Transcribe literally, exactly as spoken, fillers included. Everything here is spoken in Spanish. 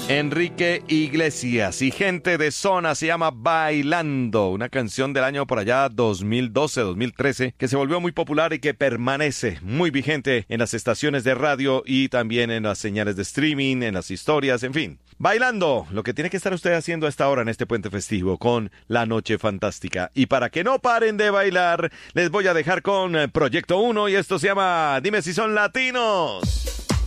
Enrique Iglesias y Gente de Zona se llama Bailando, una canción del año por allá dos mil doce, dos mil trece, que se volvió muy popular y que permanece muy vigente en las estaciones de radio y también en las señales de streaming, en las historias, en fin. Bailando, lo que tiene que estar usted haciendo a esta hora en este puente festivo con La Noche Fantástica. Y para que no paren de bailar, les voy a dejar con Proyecto uno y esto se llama Dime si son latinos.